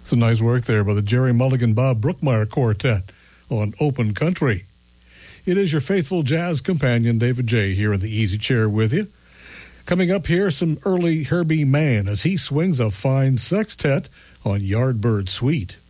Some nice work there by the Jerry Mulligan Bob Brookmeyer Quartet on Open Country. It is your faithful jazz companion, David J., here in the easy chair with you. Coming up here, some early Herbie Mann as he swings a fine sextet on Yardbird Suite.